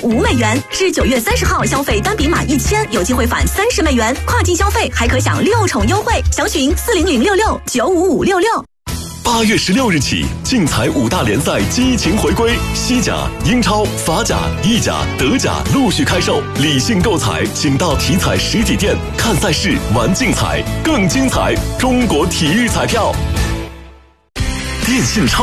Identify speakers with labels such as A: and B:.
A: $5，至9月30号消费单笔满1000有机会返$30，跨境消费还可享6重优惠。详询40066-95566。
B: 8月16日起，竞彩5大联赛激情回归，西甲、英超、法甲、意甲、德甲陆续开售。理性购彩，请到体彩实体店看赛事、玩竞彩，更精彩。中国体育彩票，电信超。